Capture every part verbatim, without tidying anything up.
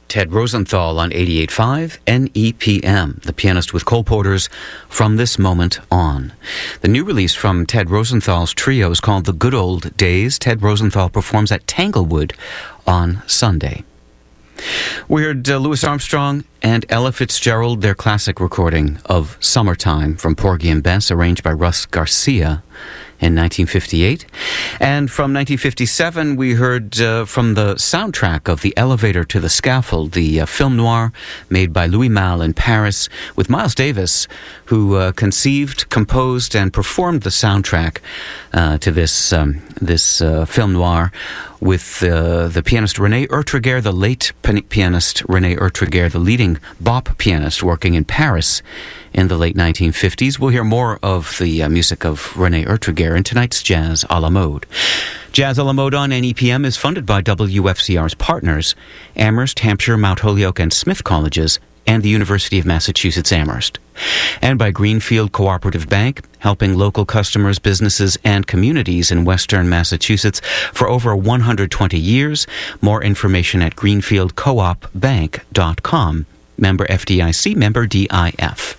Ted Rosenthal on eighty-eight point five N E P M, the pianist with Cole Porter's From This Moment On. The new release from Ted Rosenthal's trio is called The Good Old Days. Ted Rosenthal performs at Tanglewood on Sunday. We heard uh, Louis Armstrong and Ella Fitzgerald, their classic recording of Summertime from Porgy and Bess, arranged by Russ Garcia in nineteen fifty-eight. And from nineteen fifty-seven, we heard uh, from the soundtrack of The Elevator to the Scaffold, the uh, film noir made by Louis Malle in Paris, with Miles Davis, who uh, conceived, composed, and performed the soundtrack uh, to this um, this uh, film noir, with uh, the pianist René Urtreger, the late pianist René Urtreger, the leading bop pianist working in Paris in the late nineteen fifties. We'll hear more of the uh, music of René Urtreger in tonight's Jazz à la Mode. Jazz à la Mode on N E P M is funded by W F C R's partners, Amherst, Hampshire, Mount Holyoke, and Smith Colleges, and the University of Massachusetts Amherst. And by Greenfield Cooperative Bank, helping local customers, businesses, and communities in Western Massachusetts for over one hundred twenty years. More information at greenfield coop bank dot com. Member F D I C, member D I F.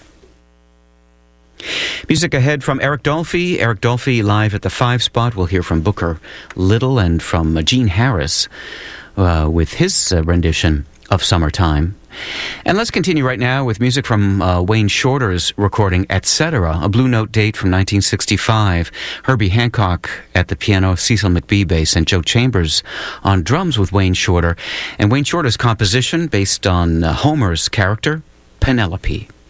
Music ahead from Eric Dolphy. Eric Dolphy live at the Five Spot. We'll hear from Booker Little and from uh, Gene Harris uh, with his uh, rendition of Summertime. And let's continue right now with music from uh, Wayne Shorter's recording, et cetera, a Blue Note date from nineteen sixty-five. Herbie Hancock at the piano, Cecil McBee bass, and Joe Chambers on drums with Wayne Shorter. And Wayne Shorter's composition based on uh, Homer's character, Penelope.